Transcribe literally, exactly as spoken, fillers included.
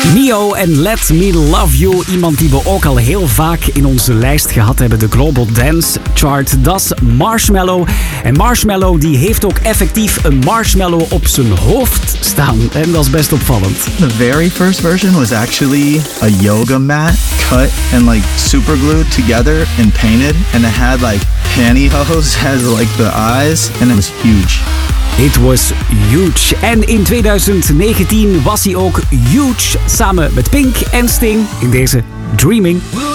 Neo en Let Me Love You. Iemand die we ook al heel vaak in onze lijst gehad hebben. De Global Dance Chart. Dat is Marshmello. En Marshmello die heeft ook effectief een marshmallow op zijn hoofd staan. En dat is best opvallend. The very first version was actually a yoga mat cut and like super glued together and painted. And it had like pantyhose as like the eyes. And it was huge. It was huge. En in twintig negentien was hij ook huge samen met Pink en Sting in deze Dreaming.